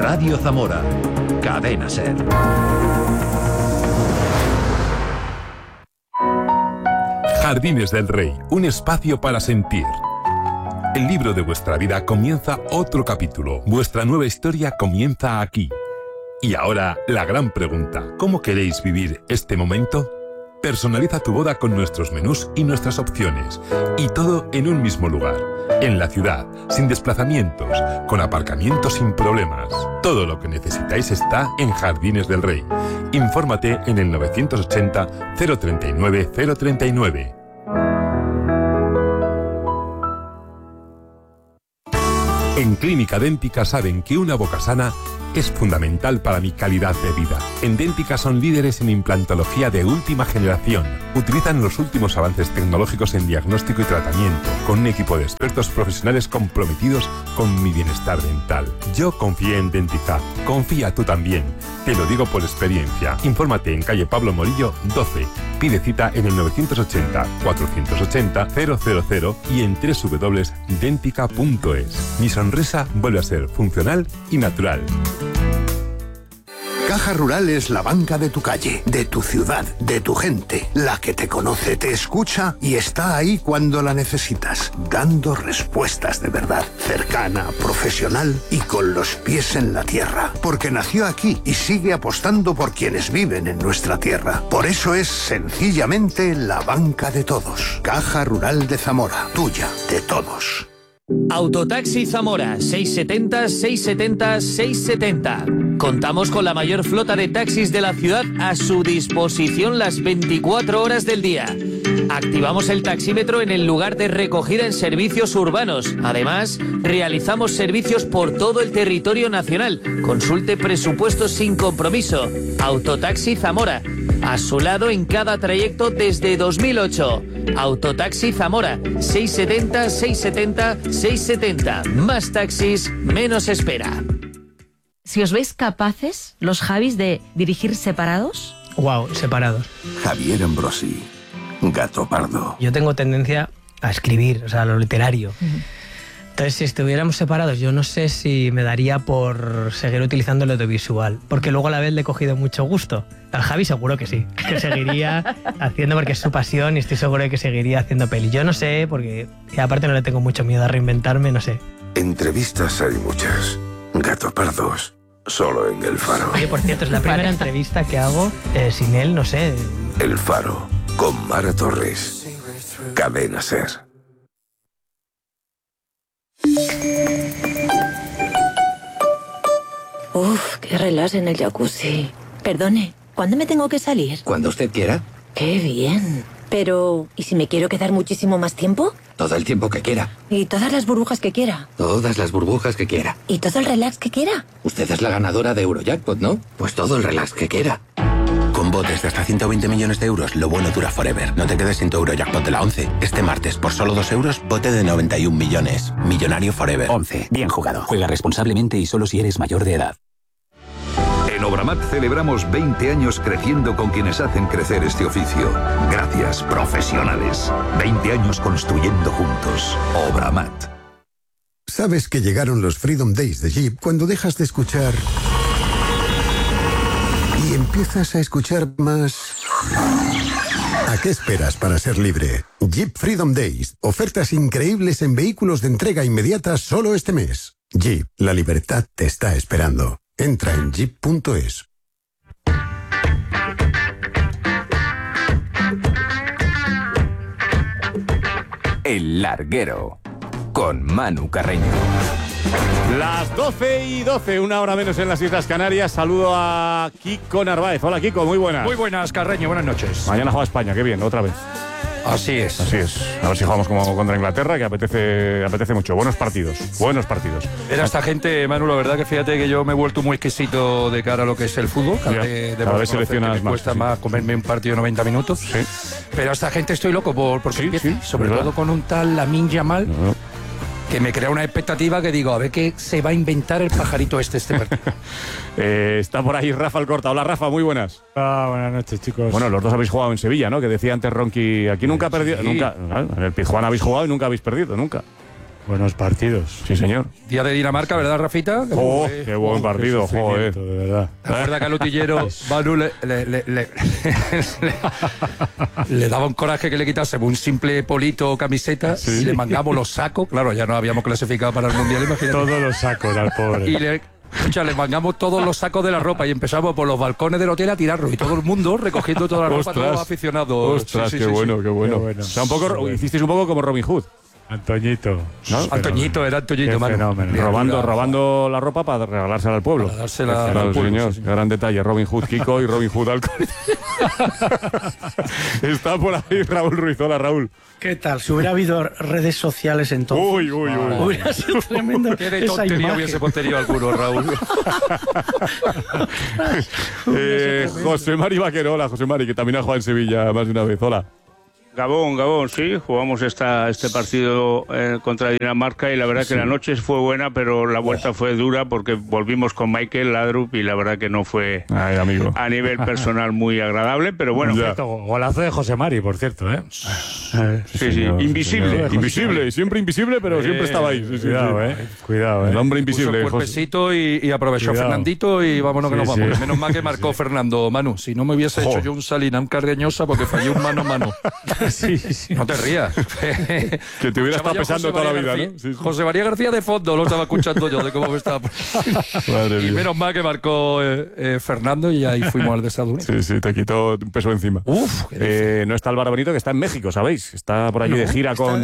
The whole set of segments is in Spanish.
Radio Zamora. Cadena SER. Jardines del Rey, un espacio para sentir. El libro de vuestra vida comienza otro capítulo. Vuestra nueva historia comienza aquí. Y ahora, la gran pregunta. ¿Cómo queréis vivir este momento? Personaliza tu boda con nuestros menús y nuestras opciones. Y todo en un mismo lugar. En la ciudad, sin desplazamientos, con aparcamientos sin problemas. Todo lo que necesitáis está en Jardines del Rey. Infórmate en el 980 039 039. En Clínica Dẹ́ntica saben que una boca sana es fundamental para mi calidad de vida. En Dẹ́ntica son líderes en implantología de última generación. Utilizan los últimos avances tecnológicos en diagnóstico y tratamiento, con un equipo de expertos profesionales comprometidos con mi bienestar dental. Yo confié en Dẹ́ntica. Confía tú también. Te lo digo por experiencia. Infórmate en calle Pablo Morillo 12. Pide cita en el 980-480-000 y en www.dentica.es. Mi sonrisa vuelve a ser funcional y natural. Caja Rural es la banca de tu calle, de tu ciudad, de tu gente, la que te conoce, te escucha y está ahí cuando la necesitas, dando respuestas de verdad, cercana, profesional y con los pies en la tierra, porque nació aquí y sigue apostando por quienes viven en nuestra tierra. Por eso es sencillamente la banca de todos. Caja Rural de Zamora, tuya, de todos. Autotaxi Zamora, 670 670 670. Contamos con la mayor flota de taxis de la ciudad a su disposición las 24 horas del día. Activamos el taxímetro en el lugar de recogida en servicios urbanos. Además, realizamos servicios por todo el territorio nacional. Consulte presupuestos sin compromiso. Autotaxi Zamora, a su lado en cada trayecto desde 2008. Autotaxi Zamora, 670 670 670. Más taxis, menos espera. Si os veis capaces, los Javis, de dirigir separados. Wow, separados. Javier Ambrosi, Gato Pardo. Yo tengo tendencia a escribir, o sea, a lo literario. Entonces, si estuviéramos separados, yo no sé si me daría por seguir utilizando el audiovisual, porque luego a la vez le he cogido mucho gusto. Al Javi seguro que sí, que seguiría haciendo, porque es su pasión, y estoy seguro de que seguiría haciendo peli. Yo no sé, porque y aparte no le tengo mucho miedo a reinventarme, no sé. Entrevistas hay muchas. Gato Pardos, solo en El Faro. Oye, por cierto, es la primera entrevista que hago sin él, no sé. El Faro, con Mara Torres. Cadena SER. Uf, qué relax en el jacuzzi. Perdone, ¿cuándo me tengo que salir? Cuando usted quiera. Qué bien. Pero, ¿y si me quiero quedar muchísimo más tiempo? Todo el tiempo que quiera. ¿Y todas las burbujas que quiera? Todas las burbujas que quiera. ¿Y todo el relax que quiera? Usted es la ganadora de Eurojackpot, ¿no? Pues todo el relax que quiera. Con botes de hasta 120 millones de euros, lo bueno dura forever. No te quedes sin tu Eurojackpot de la 11. Este martes, por solo 2 euros, bote de 91 millones. Millonario forever. 11. Bien jugado. Juega responsablemente y solo si eres mayor de edad. En Obramat celebramos 20 años creciendo con quienes hacen crecer este oficio. Gracias, profesionales. 20 años construyendo juntos. Obramat. Sabes que llegaron los Freedom Days de Jeep cuando dejas de escuchar y empiezas a escuchar más. ¿A qué esperas para ser libre? Jeep Freedom Days. Ofertas increíbles en vehículos de entrega inmediata solo este mes. Jeep, la libertad te está esperando. Entra en jeep.es. El Larguero, con Manu Carreño. Las 12:12, una hora menos en las Islas Canarias. Saludo a Kiko Narváez. Hola, Kiko, muy buenas. Muy buenas, Carreño, buenas noches. Mañana juega España, qué bien, otra vez. Así es. Así es. A ver si jugamos como contra Inglaterra, que apetece mucho. Buenos partidos. Era esta gente, Manu, la verdad que fíjate que yo me he vuelto muy exquisito de cara a lo que es el fútbol. Cada vez seleccionas me cuesta más comerme un partido de 90 minutos. Sí. Pero a esta gente estoy loco por que empiece, sobre ¿verdad? todo con un tal Lamine Yamal. Que me crea una expectativa que digo, a ver qué se va a inventar el pajarito este partido. Está por ahí Rafa Alcorta. Hola, Rafa, muy buenas. Buenas noches, chicos. Bueno, los dos habéis jugado en Sevilla, ¿no? Que decía antes Ronqui, aquí nunca ha perdido. Nunca, en el Pizjuán habéis jugado y nunca habéis perdido, nunca. Buenos partidos. Sí, señor. Día de Dinamarca, ¿verdad, Rafita? ¡Oh, qué buen partido! Joder. De verdad. ¿Te acuerdas que al utillero Manu le daba un coraje que le quitase un simple polito o camiseta y le mangamos los sacos? Claro, ya no habíamos clasificado para el Mundial, imagínate. Todos los sacos al pobre. Y le mangamos todos los sacos de la ropa y empezamos por los balcones del hotel a tirarlo. Y todo el mundo recogiendo toda la ropa, todos los aficionados. Ostras, qué bueno. O sea, hicisteis un poco como Robin Hood. Antoñito. ¿No? Antoñito, era Antoñito, Manu. Robando la ropa para regalársela al pueblo. Para dársela al pueblo, señor. Sí, gran detalle. Robin Hood Kiko y Robin Hood Alcohol. Está por ahí Raúl Ruiz. Hola, Raúl. ¿Qué tal? Si hubiera habido redes sociales entonces. Uy. Hubiera sido tremendo. Qué de tontería hubiese posterido alguno, Raúl. José Mari Vaquero. Hola, José Mari, que también ha jugado en Sevilla más de una vez. Hola. Gabón, sí, jugamos este partido contra Dinamarca y la verdad que la noche fue buena, pero la vuelta fue dura porque volvimos con Michael Laudrup y la verdad que no fue a nivel personal muy agradable, pero bueno. Golazo de José Mari, por cierto, ¿eh? Sí, invisible, siempre invisible, pero siempre estaba ahí. Cuidado, El hombre invisible. Puso el cuerpecito y aprovechó Fernandito y vámonos que nos vamos. Menos mal que marcó Fernando, Manu. Si no me hubiese hecho yo un Salinam Cardeñosa porque fallé un mano a mano. Sí. No te rías. Que te hubiera estado pesando toda la vida, ¿no? Sí. José María García de fondo lo estaba escuchando yo de cómo me estaba. Madre mía. Y menos mal que marcó Fernando y ahí fuimos al de Estados Unidos. Sí, te quitó un peso encima. No está Álvaro Benito, que está en México, ¿sabéis? Está por allí de gira con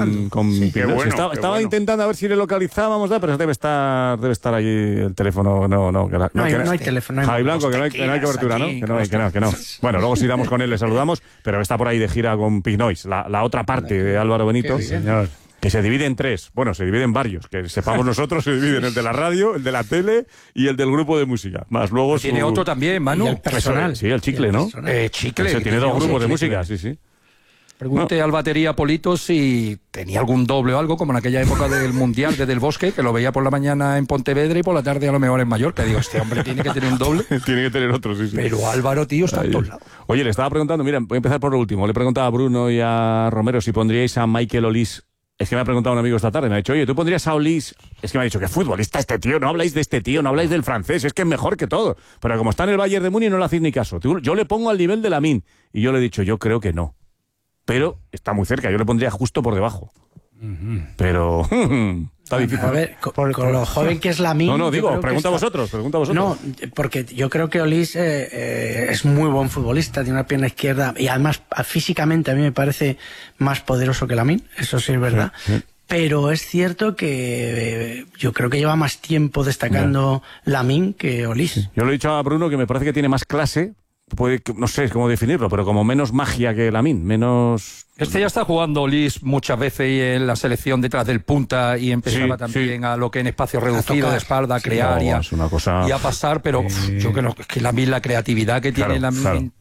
Estaba intentando a ver si le localizábamos, pero debe estar allí el teléfono. No hay teléfono. Javi Blanco, que no hay cobertura, ¿no? Que no. Bueno, luego si damos con él le saludamos, pero está por ahí de gira con Pig Noise, la otra parte de Álvaro Benito, que se divide en tres. Bueno, se divide en varios, que sepamos nosotros, se divide en el de la radio, el de la tele y el del grupo de música. Más luego tiene otro también, Manu. El personal. Sí, el Chicle, ¿no? Chicle. Tiene dos grupos de música, sí. Pregunté al batería Polito si tenía algún doble o algo, como en aquella época del Mundial de Del Bosque, que lo veía por la mañana en Pontevedra y por la tarde a lo mejor en Mallorca. Digo, este hombre tiene que tener un doble. Tiene que tener otro, sí. Pero Álvaro, tío, está en todos lados. Oye, le estaba preguntando, mira, voy a empezar por lo último. Le he preguntado a Bruno y a Romero si pondríais a Michael Olise. Es que me ha preguntado un amigo esta tarde, me ha dicho, oye, ¿tú pondrías a Olise? Es que me ha dicho, ¿qué futbolista este tío? No habláis de este tío, no habláis del francés, es que es mejor que todo. Pero como está en el Bayern de Múnich no le hacéis ni caso. Yo le pongo al nivel de Lamine. Y yo le he dicho, yo creo que no. Pero está muy cerca, yo le pondría justo por debajo. Pero está difícil. A ver, con lo joven que es Lamine. No, digo, pregunta a vosotros. No, porque yo creo que Olise es muy buen futbolista, tiene una pierna izquierda y además físicamente a mí me parece más poderoso que Lamine, eso sí es verdad. Sí. Pero es cierto que yo creo que lleva más tiempo destacando Lamine que Olise. Sí. Yo le he dicho a Bruno que me parece que tiene más clase. No sé cómo definirlo, pero como menos magia que Lamine, menos... Este ya está jugando Olise muchas veces y en la selección detrás del punta y empezaba también a lo que en espacio reducido de espalda a crear y a pasar, pero yo creo que es que Lamine, la creatividad que tiene Lamine...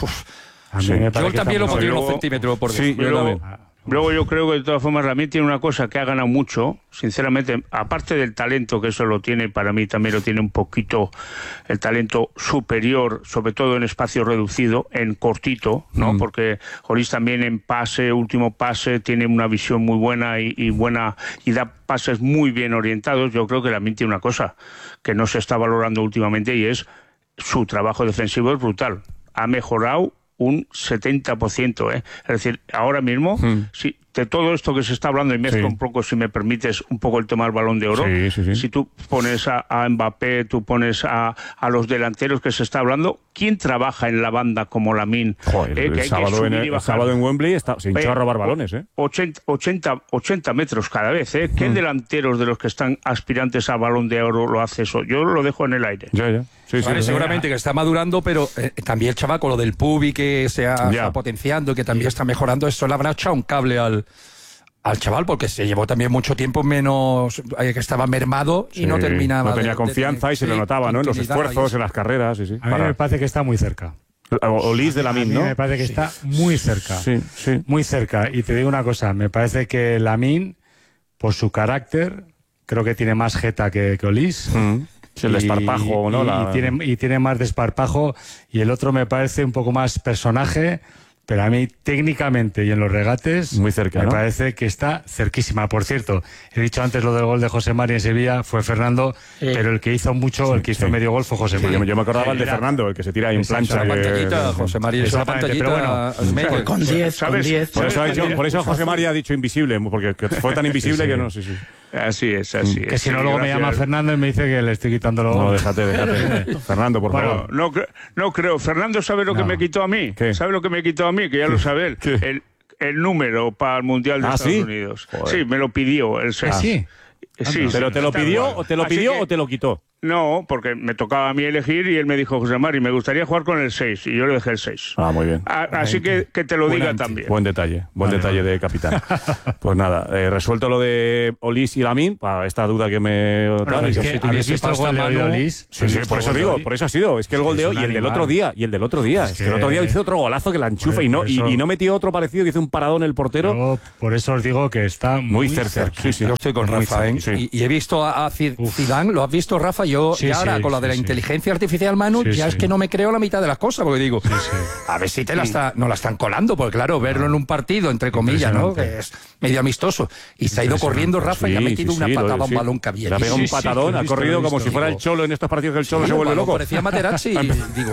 Yo también lo pondría unos centímetros por debajo. Sí, yo también. Luego yo creo que de todas formas Lamine tiene una cosa que ha ganado mucho, sinceramente, aparte del talento que eso lo tiene, para mí también lo tiene un poquito el talento superior, sobre todo en espacio reducido, en cortito, ¿no? Porque Olise también en pase, último pase, tiene una visión muy buena y da pases muy bien orientados. Yo creo que Lamine tiene una cosa que no se está valorando últimamente y es su trabajo defensivo es brutal. Ha mejorado un 70%, Es decir, ahora mismo, si de todo esto que se está hablando, y mezclo un poco, si me permites, un poco el tema del Balón de Oro, si tú pones a Mbappé, tú pones a los delanteros que se está hablando, ¿quién trabaja en la banda como Lamine? El sábado en Wembley se hinchó a robar balones, 80 metros cada vez, ¿Qué delanteros de los que están aspirantes a Balón de Oro lo hace eso? Yo lo dejo en el aire. Seguramente que está madurando, pero también el chaval con lo del pubi que se está potenciando y que también está mejorando, eso le habrá echado un cable al chaval, porque se llevó también mucho tiempo que estaba mermado y no terminaba. No tenía confianza y se lo notaba, ¿no? En los esfuerzos, en las carreras. A mí me parece que está muy cerca. Olise de Lamine, ¿no? A mí me parece que está muy cerca. Muy cerca. Y te digo una cosa, me parece que Lamine, por su carácter, creo que tiene más jeta que Olise. El desparpajo, ¿no? Y tiene más desparpajo, y el otro me parece un poco más personaje pero a mí técnicamente y en los regates muy cerca, me parece que está cerquísima. Por cierto, he dicho antes lo del gol de José Mari en Sevilla, fue Fernando, pero el que hizo mucho, el que hizo medio gol fue José Mari. Yo me acordaba el de Fernando, el que se tira ahí en plancha. José Mari es una pantallita con 10, con 10. Por eso José Mari ha dicho invisible, porque fue tan invisible que no. Sí. Así es, así es. Que si no, luego me llama Fernando y me dice que le estoy quitando los... No, déjate. Fernando, por favor. No creo. Fernando sabe lo que me quitó a mí. ¿Qué? ¿Sabe lo que me quitó a mí? Que ya lo sabe él. El número para el Mundial de Estados Unidos. Joder. Sí, me lo pidió el 6. ¿Sí? Sí, ¿pero te lo pidió o te lo quitó? No, porque me tocaba a mí elegir y él me dijo, José Mari, me gustaría jugar con el 6 y yo le dejé el 6. Ah, muy bien. Así que te lo diga también. Buen detalle de capitán. Pues nada, resuelto lo de Olís y Lamine, para esta duda que me... ¿Habéis visto el gol de Olís? Sí, por eso digo, por eso ha sido. Es que el gol de hoy y el del otro día, Es que el otro día hizo otro golazo que la enchufa y no metió otro parecido, que hizo un paradón el portero. Por eso os digo que está muy cerca. Sí. Yo estoy con Rafa, y he visto a Zidane, ¿lo has visto, Rafa? Yo ahora con la de la inteligencia artificial, Manu, es que no me creo la mitad de las cosas, porque digo, a ver si no la están colando, porque claro, verlo en un partido, entre comillas, ¿no? Que es medio amistoso, y se ha ido corriendo Rafa y ha metido una patada a un balón que había. Le ha pegado un patadón, ha corrido como si fuera el Cholo en estos partidos que el Cholo se vuelve loco. Parecía Materazzi, digo...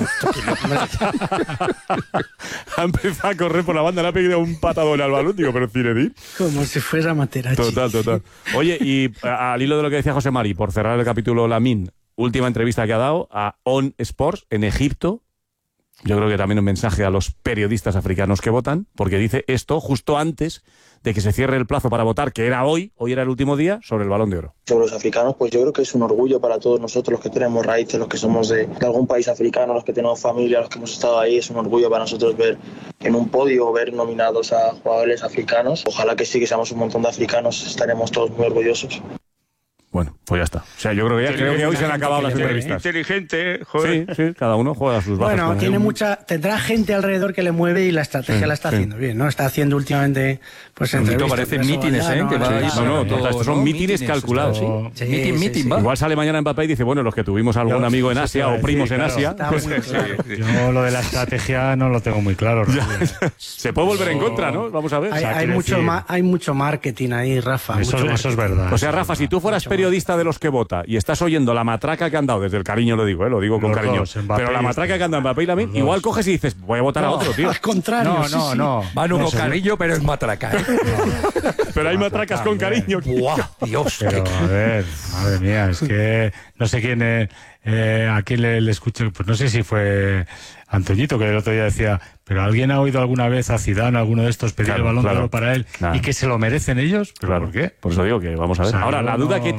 Ha empezado a correr por la banda, le ha pegado un patadón al balón, digo, pero Zinedine. Como si fuera Materazzi. Total. Oye, y al hilo de lo que decía José Mari, por cerrar el capítulo Lamine, última entrevista que ha dado a On Sports en Egipto. Yo creo que también un mensaje a los periodistas africanos que votan, porque dice esto justo antes de que se cierre el plazo para votar, que era hoy era el último día, sobre el Balón de Oro. Sobre los africanos, pues yo creo que es un orgullo para todos nosotros, los que tenemos raíces, los que somos de algún país africano, los que tenemos familia, los que hemos estado ahí. Es un orgullo para nosotros ver en un podio, ver nominados a jugadores africanos. Ojalá que sí, que seamos un montón de africanos, estaremos todos muy orgullosos. Bueno, pues ya está. O sea, yo creo que hoy se han acabado las entrevistas. Inteligente, joder. Sí, cada uno juega a sus bajas. Bueno, tendrá gente alrededor que le mueve y la estrategia la está haciendo bien, ¿no? Está haciendo últimamente, pues, entrevistas. Parecen mítines, estos son mítines calculados. Va. Igual sale mañana Mbappé y dice, bueno, los que tuvimos algún amigo en Asia o primos en Asia. Yo lo de la estrategia no lo tengo muy claro. Se puede volver en contra, ¿no? Vamos a ver. Hay mucho marketing ahí, Rafa. Eso es verdad. O sea, Rafa, si tú fueras periodista de los que vota y estás oyendo la matraca que han dado, desde el cariño lo digo con cariño, pero la matraca que han dado Mbappé y Lamine, igual coges y dices, voy a votar a otro, tío. Al contrario. No. Manu con cariño, pero es matraca. Pero hay matracas con cariño. ¡Guau! Dios. Pero, a ver, madre mía, es que no sé quién a quién le escuché, pues no sé si fue Antoñito, que el otro día decía, pero ¿alguien ha oído alguna vez a Zidane, alguno de estos, pedir el Balón de Oro para él y que se lo merecen ellos? ¿Pero por qué? Por eso digo que vamos a ver. Ahora, la duda que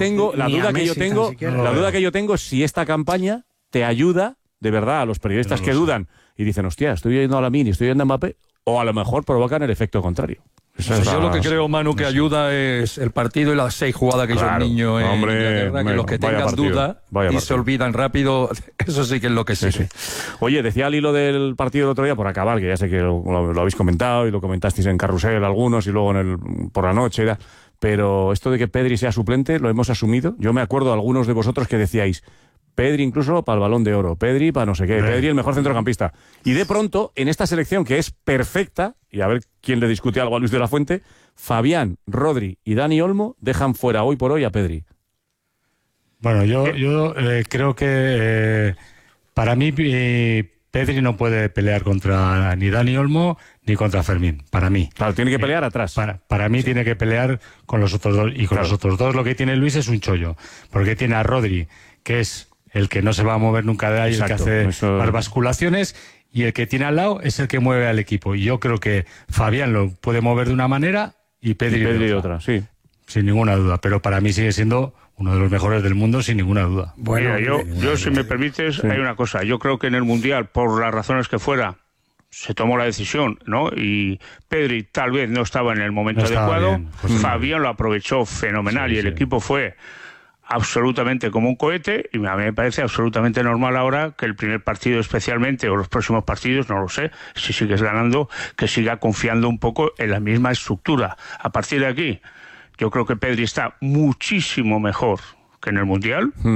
yo tengo es si esta campaña te ayuda de verdad a los periodistas que dudan y dicen, hostia, estoy oyendo a Lamine y estoy oyendo a Mbappé, o a lo mejor provocan el efecto contrario. Yo lo que creo, Manu, que ayuda es el partido y las 6 jugadas que hizo el niño en Inglaterra, que los que tengan duda y se olvidan rápido, eso sí que es lo que sí. Oye, decía al hilo del partido del otro día, por acabar, que ya sé que lo habéis comentado y lo comentasteis en Carrusel algunos y luego por la noche, pero esto de que Pedri sea suplente lo hemos asumido. Yo me acuerdo de algunos de vosotros que decíais, Pedri incluso para el Balón de Oro, Pedri para no sé qué, Pedri el mejor centrocampista. Y de pronto, en esta selección que es perfecta, y a ver quién le discute algo a Luis de la Fuente, Fabián, Rodri y Dani Olmo dejan fuera hoy por hoy a Pedri. Bueno, yo creo que para mí Pedri no puede pelear contra ni Dani Olmo ni contra Fermín, para mí. Claro, tiene que pelear atrás. Para mí tiene que pelear con los otros dos, y con los otros dos lo que tiene Luis es un chollo, porque tiene a Rodri, que es el que no se va a mover nunca de ahí, el que hace las basculaciones, y el que tiene al lado es el que mueve al equipo. Y yo creo que Fabián lo puede mover de una manera y Pedri de otra, sí. Sin ninguna duda, pero para mí sigue siendo uno de los mejores del mundo, sin ninguna duda. Bueno, yo si me permites, hay una cosa. Yo creo que en el Mundial, por las razones que fuera, se tomó la decisión, ¿no? Y Pedri tal vez no estaba en el momento adecuado. Fabián lo aprovechó fenomenal y el equipo fue absolutamente como un cohete, y a mí me parece absolutamente normal ahora que el primer partido especialmente, o los próximos partidos, no lo sé, si sigues ganando, que siga confiando un poco en la misma estructura. A partir de aquí, yo creo que Pedri está muchísimo mejor que en el Mundial,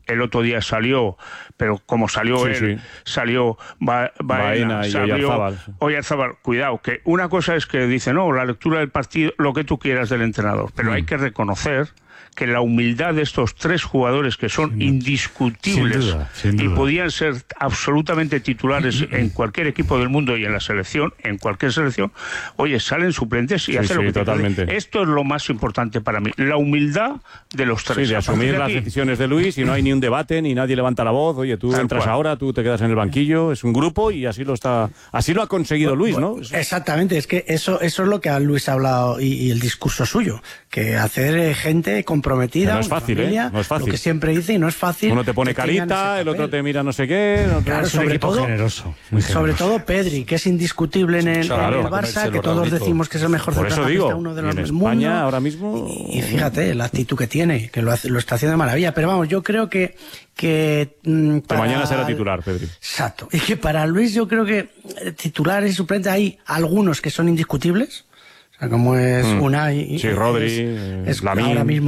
el otro día salió, pero como salió salió Baena, salió Oyarzábal. Cuidado, que una cosa es que dice, no, la lectura del partido, lo que tú quieras del entrenador, pero hay que reconocer que la humildad de estos 3 jugadores que son indiscutibles sin duda. Y podían ser absolutamente titulares en cualquier equipo del mundo y en la selección, en cualquier selección, oye, salen suplentes y hacen lo que totalmente. Esto es lo más importante para mí, la humildad de los 3. Sí, de asumir las decisiones de Luis y no hay ni un debate, ni nadie levanta la voz, oye, tú entras ahora, tú te quedas en el banquillo, es un grupo y así lo ha conseguido Luis, ¿no? Exactamente, es que eso es lo que a Luis ha hablado y el discurso suyo, que hacer gente comprometida, no es fácil, familia, no es fácil. Lo que siempre dice y no es fácil. Uno te pone carita, el otro te mira no sé qué. Claro, sobre todo, generoso, sobre todo Pedri, que es indiscutible en el Barça, que todos decimos que es el mejor centrocampista, uno de los del mundo. España ahora mismo. Y fíjate la actitud que tiene, que lo está haciendo de maravilla. Pero vamos, yo creo que mañana será titular, Pedri. Exacto. Y que para Luis yo creo que titulares y suplentes hay algunos que son indiscutibles. Como es Unai, Rodri, es ahora mismo